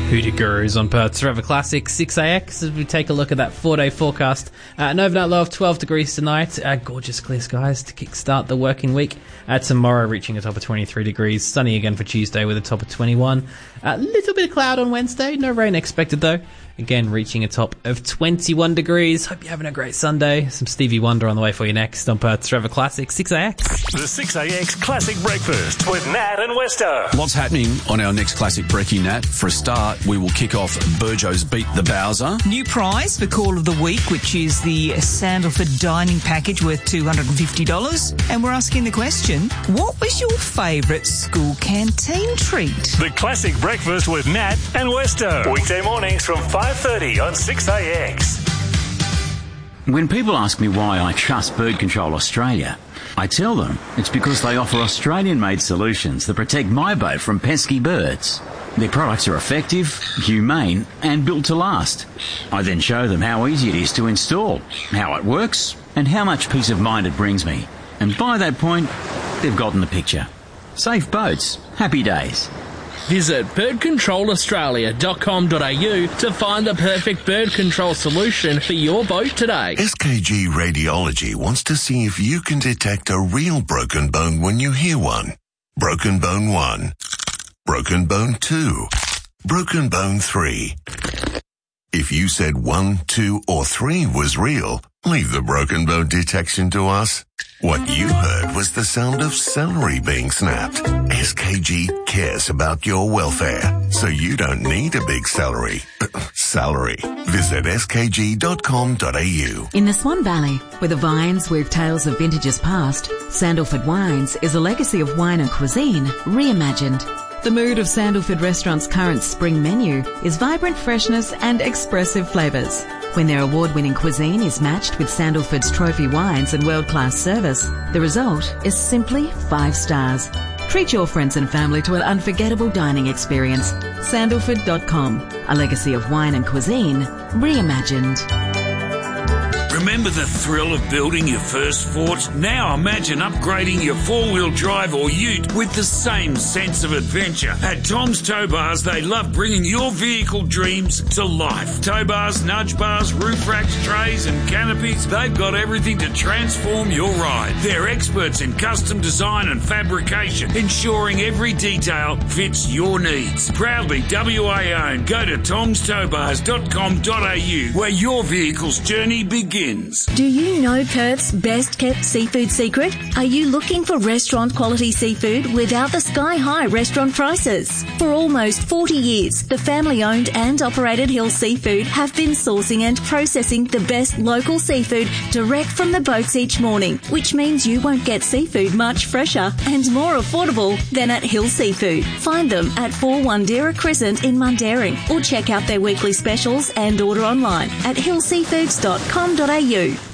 Hootie Gurus on Perth's Forever Classic 6AX as we take a look at that 4-day forecast. An overnight low of 12 degrees tonight. Gorgeous clear skies to kickstart the working week. Tomorrow reaching a top of 23 degrees. Sunny again for Tuesday with a top of 21. A little bit of cloud on Wednesday. No rain expected though. Again, reaching a top of 21 degrees. Hope you're having a great Sunday. Some Stevie Wonder on the way for you next on Perth's Forever Classic 6AX. The 6AX Classic Breakfast with Nat and Westo. Lots happening on our next Classic Brekkie, Nat. For a start, we will kick off Burjo's Beat the Bowser. New prize for Call of the Week, which is the Sandalford dining package worth $250. And we're asking the question, what was your favourite school canteen treat? The Classic Breakfast with Nat and Westo. Weekday mornings from 5:30 on 6AX. When people ask me why I trust Bird Control Australia, I tell them it's because they offer Australian-made solutions that protect my boat from pesky birds. Their products are effective, humane and built to last. I then show them how easy it is to install, how it works and how much peace of mind it brings me. And by that point, they've gotten the picture. Safe boats, happy days. Visit birdcontrolaustralia.com.au to find the perfect bird control solution for your boat today. SKG Radiology wants to see if you can detect a real broken bone when you hear one. Broken bone 1. Broken bone 2. Broken bone 3. If you said 1, 2 or 3 was real, leave the broken bone detection to us. What you heard was the sound of celery being snapped. SKG cares about your welfare, so you don't need a big salary. Visit skg.com.au. In the Swan Valley, where the vines weave tales of vintages past, Sandalford Wines is a legacy of wine and cuisine reimagined. The mood of Sandalford Restaurant's current spring menu is vibrant freshness and expressive flavours. When their award-winning cuisine is matched with Sandalford's trophy wines and world-class service, the result is simply 5 stars. Treat your friends and family to an unforgettable dining experience. Sandalford.com, a legacy of wine and cuisine reimagined. Remember the thrill of building your first fort? Now imagine upgrading your four-wheel drive or ute with the same sense of adventure. At Tom's Tow Bars, they love bringing your vehicle dreams to life. Tow bars, nudge bars, roof racks, trays and canopies, they've got everything to transform your ride. They're experts in custom design and fabrication, ensuring every detail fits your needs. Proudly WA owned. Go to tomstowbars.com.au where your vehicle's journey begins. Do you know Perth's best kept seafood secret? Are you looking for restaurant quality seafood without the sky high restaurant prices? For almost 40 years, the family owned and operated Hill Seafood have been sourcing and processing the best local seafood direct from the boats each morning, which means you won't get seafood much fresher and more affordable than at Hill Seafood. Find them at 4 Crescent in Mundaring or check out their weekly specials and order online at hillseafoods.com.au.